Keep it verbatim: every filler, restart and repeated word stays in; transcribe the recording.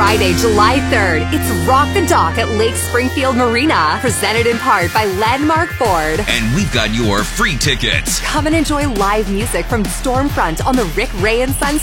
Friday, July third, it's Rock the Dock at Lake Springfield Marina, presented in part by Landmark Ford. And we've got your free tickets. Come and enjoy live music from Stormfront on the Rick Ray and Sons